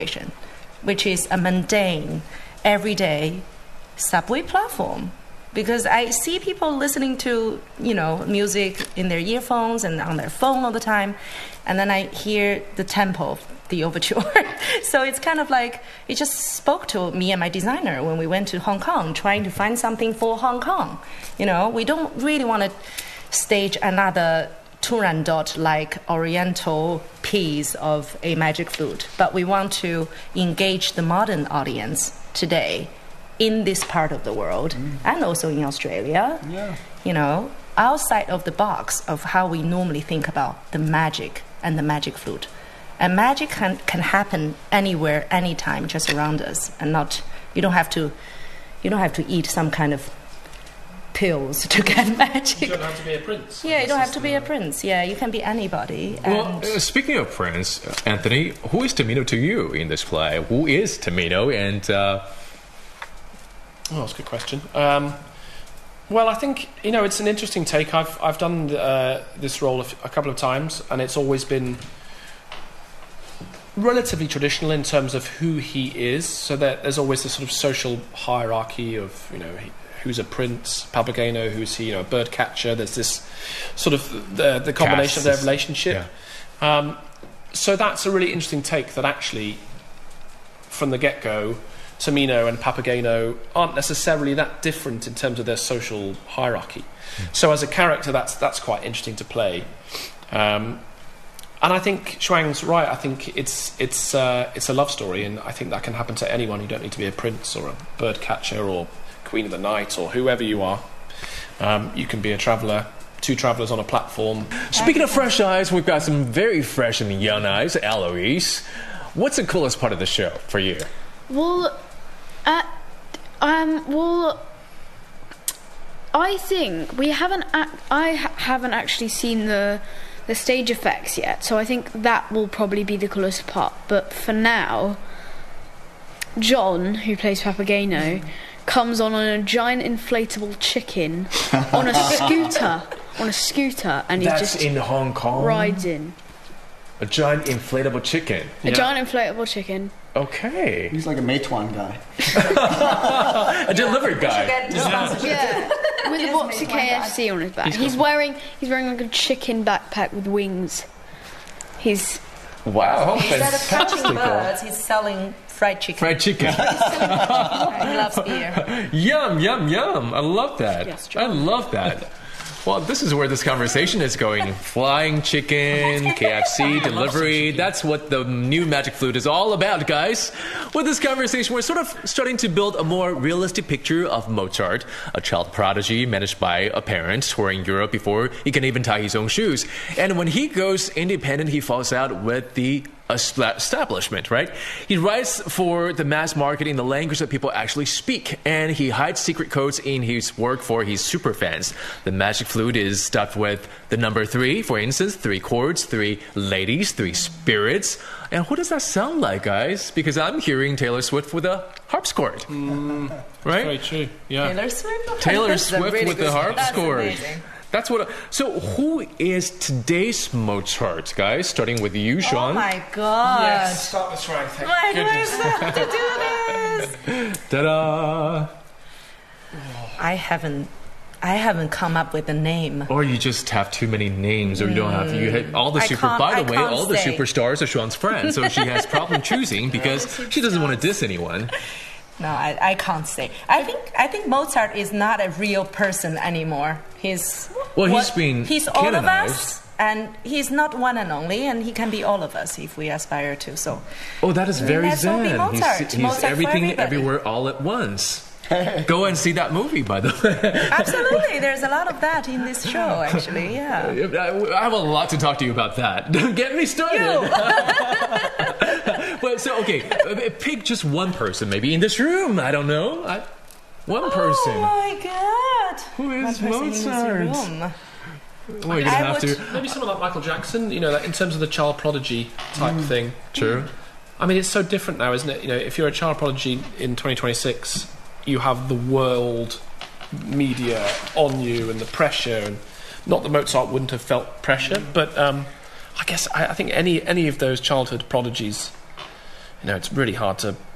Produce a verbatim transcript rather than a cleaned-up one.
which is a mundane, everyday subway platform. Because I see people listening to, you know, music in their earphones and on their phone all the time, and then I hear the tempo, the overture. So it's kind of like, it just spoke to me and my designer when we went to Hong Kong, trying to find something for Hong Kong. You know, we don't really want to stage another Turandot-like oriental piece of a magic flute, but we want to engage the modern audience today in this part of the world, mm. and also in Australia, yeah. you know, outside of the box of how we normally think about the magic and the magic flute. And magic can, can happen anywhere, anytime, just around us, and not, you don't have to, you don't have to eat some kind of pills to get magic. You don't have to be a prince. Yeah, you don't have to be a prince. Yeah, you can be anybody. Well, uh, speaking of Prince, Anthony, who is Tamino to you in this play? Who is Tamino? And uh, oh, that's a good question. Um, well, I think, you know, it's an interesting take. I've I've done uh, this role a, f- a couple of times, and it's always been relatively traditional in terms of who he is. So that there's always this sort of social hierarchy of, you know, he, who's a prince, Papageno, who's he, you know, a bird catcher. There's this sort of the the combination of their relationship. Yeah. Um, so that's a really interesting take. That actually, from the get-go, Tamino and Papageno aren't necessarily that different in terms of their social hierarchy. Mm. So as a character, that's that's quite interesting to play. Um, and I think Shuang's right. I think it's it's uh, it's a love story, and I think that can happen to anyone. You don't need to be a prince or a bird catcher or Queen of the Night or whoever you are. Um, you can be a traveller, two travellers on a platform. Speaking of fresh eyes, we've got some very fresh and young eyes. Eloise, what's the coolest part of the show for you? Well, uh, um, well, I think we haven't. Ac- I ha- haven't actually seen the the stage effects yet, so I think that will probably be the coolest part. But for now, John, who plays Papageno, mm. comes on on a giant inflatable chicken on a scooter, on a scooter, and he That's just in Hong Kong. rides in. A giant inflatable chicken. A yeah. giant inflatable chicken. Okay. He's like a Meituan guy. A delivery guy. Yeah. yeah. With a box of K F C on his back. He's, he's wearing he's wearing like a chicken backpack with wings. He's wow. Instead of catching birds, he's selling fried chicken. Fried chicken. He loves beer. Yum, yum, yum. I love that. Yes, I love that. Well, this is where this conversation is going. Flying chicken, K F C, delivery. That's what the new Magic Flute is all about, guys. With this conversation, we're sort of starting to build a more realistic picture of Mozart, a child prodigy managed by a parent touring Europe before he can even tie his own shoes. And when he goes independent, he falls out with the establishment, right? He writes for the mass market in the language that people actually speak, and he hides secret codes in his work for his superfans. The Magic Flute is stuffed with the number three, for instance, three chords, three ladies, three spirits. And what does that sound like, guys? Because I'm hearing Taylor Swift with a harpsichord. Mm, right? Very true, yeah. Taylor Swift? Taylor Swift really with the harpsichord. That's That's what. I, so, who is today's Mozart, guys? Starting with you, Sean. Oh my God! Yes, start this right. Thank my goodness. goodness, to do this. Ta-da! I haven't, I haven't come up with a name. Or you just have too many names, or you don't have. You had all the I super. can't- By the I way, can't all the say. superstars are Sean's friends, so she has problem choosing because she doesn't want to diss anyone. No, I, I can't say. I think I think Mozart is not a real person anymore. He's Well, he's what- been he's all of canonized. us, and he's not one and only, and he can be all of us if we aspire to. So, Oh, that is very Let's all be zen. Mozart. He's, he's Mozart for everything, everybody. everywhere, all at once. Go and see that movie, by the way. absolutely, there's a lot of that in this show. Actually, yeah. I have a lot to talk to you about that. Don't get me started. But so, okay, pick just one person, maybe in this room. I don't know. I, one person. Oh my God! Who is One person in this Mozart? room. Well, you're gonna I have would- to. Maybe someone like Michael Jackson, you know, like in terms of the child prodigy type Mm. thing. True. I mean, it's so different now, isn't it? You know, if you're a child prodigy in twenty twenty-six, you have the world media on you and the pressure. And not that Mozart wouldn't have felt pressure, but um, I guess I, I think any any of those childhood prodigies you know, it's really hard to